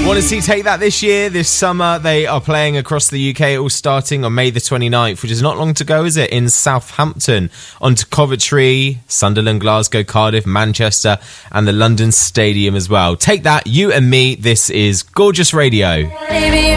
Want to see Take That this year? This summer they are playing across the UK, all starting on May the 29th, which is not long to go, is it? In Southampton, on to Coventry, Sunderland, Glasgow, Cardiff, Manchester and the London Stadium as well. Take That, you and me. This is Gorgeous Radio. Baby,